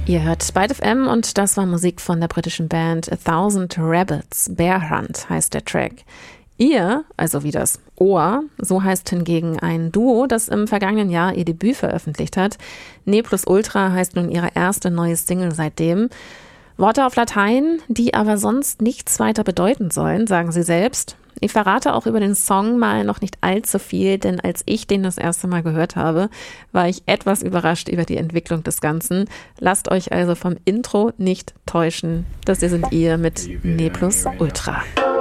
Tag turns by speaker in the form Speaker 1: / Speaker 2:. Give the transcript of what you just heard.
Speaker 1: Ihr hört Byte FM und das war Musik von der britischen Band A Thousand Rabbits. Bear Hunt heißt der Track. Ihr, also wie das Ohr, so heißt hingegen ein Duo, das im vergangenen Jahr ihr Debüt veröffentlicht hat. Ne Plus Ultra heißt nun ihre erste neue Single seitdem. Worte auf Latein, die aber sonst nichts weiter bedeuten sollen, sagen sie selbst. Ich verrate auch über den Song mal noch nicht allzu viel, denn als ich den das erste Mal gehört habe, war ich etwas überrascht über die Entwicklung des Ganzen. Lasst euch also vom Intro nicht täuschen. Das hier sind ihr mit Ne Plus Ultra.